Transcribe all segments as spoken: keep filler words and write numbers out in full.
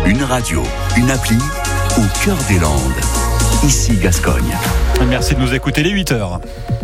Une radio, une appli, au cœur des Landes. Ici Gascogne. Merci de nous écouter les huit heures.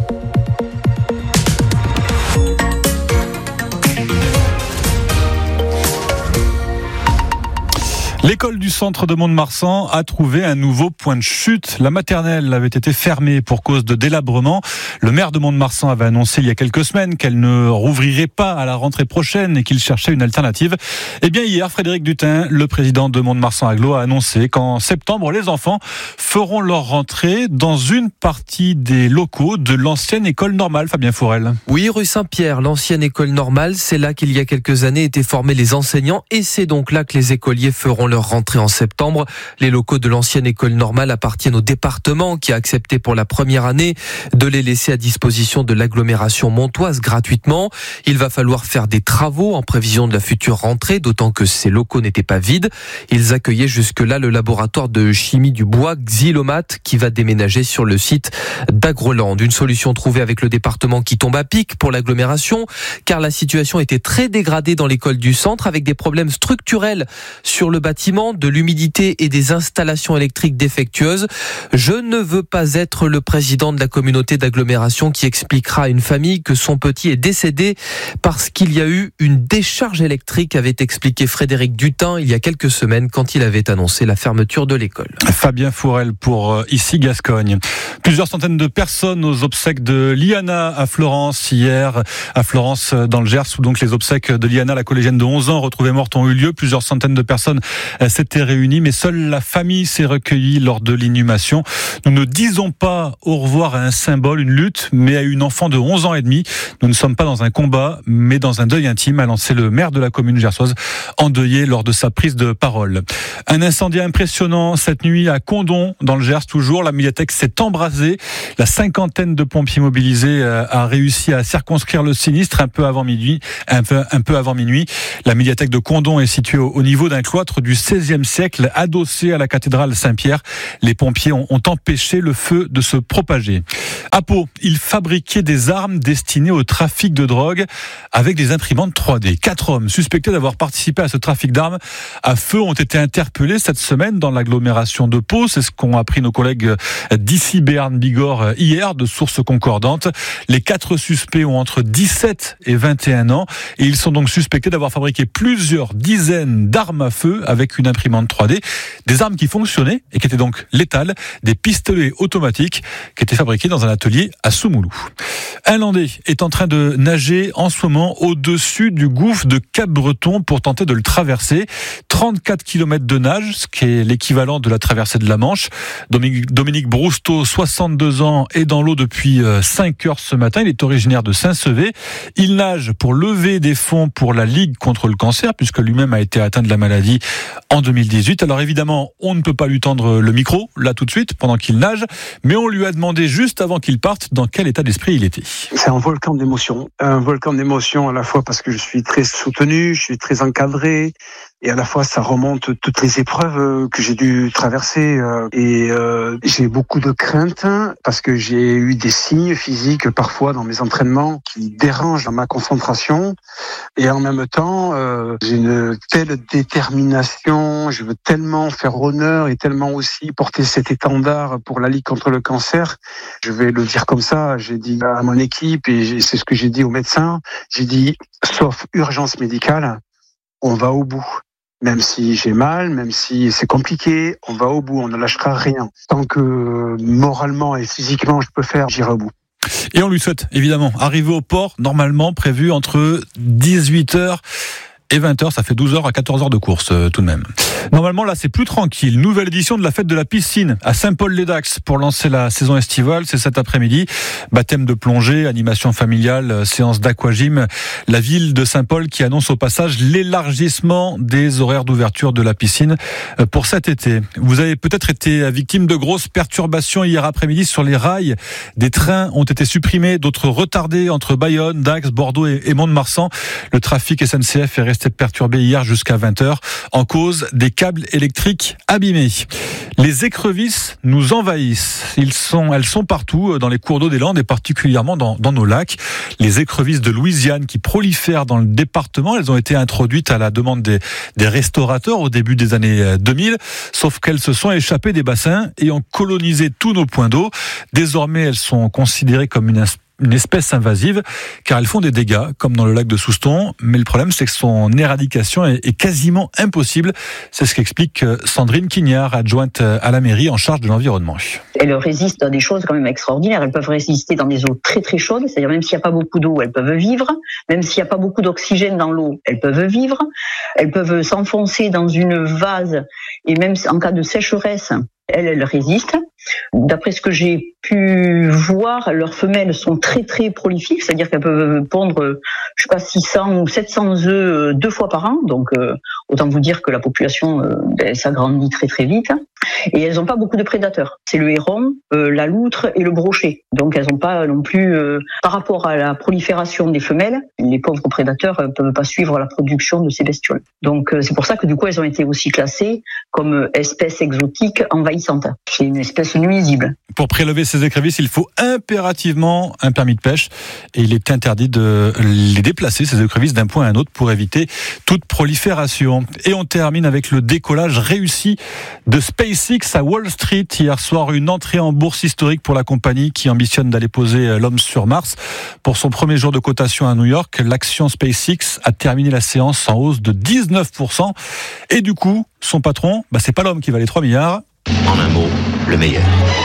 L'école du centre de Mont-de-Marsan a trouvé un nouveau point de chute. La maternelle avait été fermée pour cause de délabrement. Le maire de Mont-de-Marsan avait annoncé il y a quelques semaines qu'elle ne rouvrirait pas à la rentrée prochaine et qu'il cherchait une alternative. Eh bien, hier, Frédéric Dutin, le président de Mont-de-Marsan Agglo, a annoncé qu'en septembre, les enfants feront leur rentrée dans une partie des locaux de l'ancienne école normale. Fabien Fourel. Oui, rue Saint-Pierre, l'ancienne école normale. C'est là qu'il y a quelques années étaient formés les enseignants et c'est donc là que les écoliers feront leur rentrée en septembre. Les locaux de l'ancienne école normale appartiennent au département qui a accepté pour la première année de les laisser à disposition de l'agglomération montoise gratuitement. Il va falloir faire des travaux en prévision de la future rentrée, d'autant que ces locaux n'étaient pas vides. Ils accueillaient jusque-là le laboratoire de chimie du bois Xilomat qui va déménager sur le site d'Agroland. Une solution trouvée avec le département qui tombe à pic pour l'agglomération car la situation était très dégradée dans l'école du centre avec des problèmes structurels sur le bâtiment, de l'humidité et des installations électriques défectueuses. Je ne veux pas être le président de la communauté d'agglomération qui expliquera à une famille que son petit est décédé parce qu'il y a eu une décharge électrique, avait expliqué Frédéric Dutin il y a quelques semaines quand il avait annoncé la fermeture de l'école. Fabien Fourel pour euh, Ici Gascogne. Plusieurs centaines de personnes aux obsèques de Liana à Florence hier, à Florence dans le Gers, où donc les obsèques de Liana, la collégienne de onze ans retrouvée morte, ont eu lieu. Plusieurs centaines de personnes s'étaient réunies, mais seule la famille s'est recueillie lors de l'inhumation. Nous ne disons pas au revoir à un symbole, une lutte, mais à une enfant de onze ans et demi. Nous ne sommes pas dans un combat, mais dans un deuil intime, a lancé le maire de la commune gersoise, endeuillé lors de sa prise de parole. Un incendie impressionnant cette nuit à Condom, dans le Gers toujours. La médiathèque s'est embrasée. La cinquantaine de pompiers mobilisés a réussi à circonscrire le sinistre un peu avant minuit. Un peu, un peu avant minuit. La médiathèque de Condom est située au, au niveau d'un cloître du seizième siècle, adossé à la cathédrale Saint-Pierre. Les pompiers ont, ont empêché le feu de se propager. À Pau, ils fabriquaient des armes destinées au trafic de drogue avec des imprimantes trois D. Quatre hommes suspectés d'avoir participé à ce trafic d'armes à feu ont été interpellés cette semaine dans l'agglomération de Pau. C'est ce qu'ont appris nos collègues d'ici Béarn Bigorre hier, de sources concordantes. Les quatre suspects ont entre dix-sept et vingt et un ans et ils sont donc suspectés d'avoir fabriqué plusieurs dizaines d'armes à feu avec une imprimante trois D, des armes qui fonctionnaient et qui étaient donc létales, des pistolets automatiques qui étaient fabriqués dans un atelier à Soumoulou. Un Landais est en train de nager en ce moment au-dessus du gouffre de Cap-Breton pour tenter de le traverser. trente-quatre kilomètres de nage, ce qui est l'équivalent de la traversée de la Manche. Dominique Brousteau, soixante-deux ans, est dans l'eau depuis cinq heures ce matin. Il est originaire de Saint-Sevé. Il nage pour lever des fonds pour la Ligue contre le cancer, puisque lui-même a été atteint de la maladie en deux mille dix-huit. Alors évidemment, on ne peut pas lui tendre le micro, là tout de suite, pendant qu'il nage, mais on lui a demandé juste avant qu'il parte dans quel état d'esprit il était. C'est un volcan d'émotions. Un volcan d'émotions à la fois parce que je suis très soutenu, je suis très encadré, et à la fois ça remonte toutes les épreuves que j'ai dû traverser. Et euh, j'ai beaucoup de crainte parce que j'ai eu des signes physiques parfois dans mes entraînements qui dérangent dans ma concentration. Et en même temps, euh, j'ai une telle détermination, je veux tellement faire honneur et tellement aussi porter cet étendard pour la Ligue contre le cancer. Je vais le dire comme ça, j'ai dit à mon équipe et c'est ce que j'ai dit aux médecins, j'ai dit, sauf urgence médicale, on va au bout. Même si j'ai mal, même si c'est compliqué, on va au bout, on ne lâchera rien. Tant que moralement et physiquement je peux faire, j'irai au bout. Et on lui souhaite évidemment arriver au port, normalement prévu entre dix-huit heures et vingt heures, ça fait douze heures à quatorze heures de course euh, tout de même. Normalement là c'est plus tranquille. Nouvelle édition de la fête de la piscine à Saint-Paul-les-Dax pour lancer la saison estivale, c'est cet après-midi. Baptême de plongée, animation familiale, séance d'aquagym. La ville de Saint-Paul qui annonce au passage l'élargissement des horaires d'ouverture de la piscine pour cet été. Vous avez peut-être été victime de grosses perturbations hier après-midi sur les rails. Des trains ont été supprimés, d'autres retardés entre Bayonne, Dax, Bordeaux et Mont-de-Marsan. Le trafic S N C F est resté resté perturbé hier jusqu'à vingt heures en cause des câbles électriques abîmés. Les écrevisses nous envahissent. Ils sont, elles sont partout dans les cours d'eau des Landes et particulièrement dans, dans nos lacs. Les écrevisses de Louisiane qui prolifèrent dans le département, elles ont été introduites à la demande des, des restaurateurs au début des années deux mille, sauf qu'elles se sont échappées des bassins et ont colonisé tous nos points d'eau. Désormais, elles sont considérées comme une une espèce invasive, car elles font des dégâts, comme dans le lac de Souston. Mais le problème, c'est que son éradication est, est quasiment impossible. C'est ce qu'explique Sandrine Quignard, adjointe à la mairie en charge de l'environnement. Elles résistent à des choses quand même extraordinaires. Elles peuvent résister dans des eaux très très chaudes, c'est-à-dire même s'il n'y a pas beaucoup d'eau, elles peuvent vivre. Même s'il n'y a pas beaucoup d'oxygène dans l'eau, elles peuvent vivre. Elles peuvent s'enfoncer dans une vase, et même en cas de sécheresse, elles, elles résistent. D'après ce que j'ai pu voir, leurs femelles sont très très prolifiques, c'est-à-dire qu'elles peuvent pondre, je sais pas, six cents ou sept cents œufs deux fois par an. Donc euh, autant vous dire que la population euh, ben, s'agrandit très très vite. Et elles n'ont pas beaucoup de prédateurs. C'est le héron, euh, la loutre et le brochet. Donc elles n'ont pas non plus, euh, par rapport à la prolifération des femelles, les pauvres prédateurs ne euh, peuvent pas suivre la production de ces bestioles. Donc euh, c'est pour ça que du coup elles ont été aussi classées comme espèces exotiques envahissantes. C'est une espèce nuisible. Pour prélever ces écrevisses, il faut impérativement un permis de pêche et il est interdit de les déplacer, ces écrevisses, d'un point à un autre pour éviter toute prolifération. Et on termine avec le décollage réussi de SpaceX à Wall Street hier soir, une entrée en bourse historique pour la compagnie qui ambitionne d'aller poser l'homme sur Mars. Pour son premier jour de cotation à New York, l'action SpaceX a terminé la séance en hausse de dix-neuf pour cent. Et du coup, son patron, bah, c'est pas l'homme qui valait trois milliards. En un mot, le meilleur.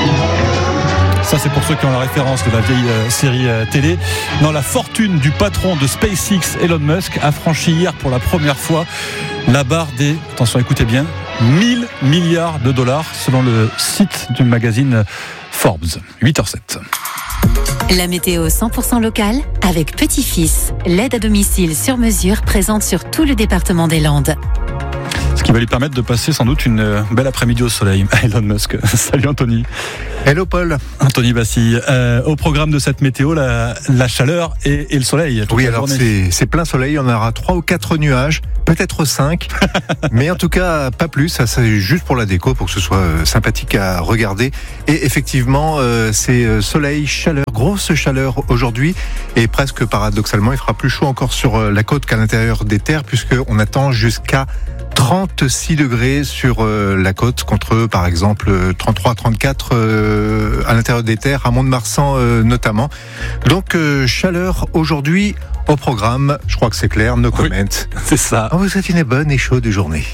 Ça, c'est pour ceux qui ont la référence de la vieille euh, série euh, télé. Non, la fortune du patron de SpaceX, Elon Musk, a franchi hier pour la première fois la barre des, attention, écoutez bien, mille milliards de dollars, selon le site du magazine Forbes. huit heures zéro sept. La météo cent pour cent locale avec Petit-Fils, l'aide à domicile sur mesure présente sur tout le département des Landes. Ce qui va lui permettre de passer sans doute une belle après-midi au soleil. Elon Musk. Salut Anthony. Hello Paul. Anthony Bassi. Euh, au programme de cette météo, la, la chaleur et, et le soleil. Oui, alors c'est, c'est plein soleil. On aura trois ou quatre nuages, peut-être cinq, mais en tout cas pas plus. Ça, c'est juste pour la déco, pour que ce soit sympathique à regarder. Et effectivement, euh, c'est soleil, chaleur, grosse chaleur aujourd'hui, et presque paradoxalement, il fera plus chaud encore sur la côte qu'à l'intérieur des terres, puisqu'on attend jusqu'à trente-six degrés sur euh, la côte, contre par exemple trente-trois trente-quatre euh, à l'intérieur des terres, à Mont-de-Marsan euh, notamment. Donc euh, chaleur aujourd'hui au programme, je crois que c'est clair, no comment. Oui, c'est ça. On vous souhaite une bonne et chaude journée.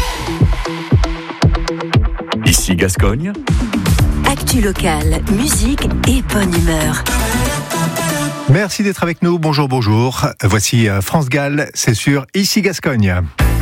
Ici Gascogne. Actu locale, musique et bonne humeur. Merci d'être avec nous, bonjour, bonjour. Voici France Gall, c'est sur Ici Gascogne.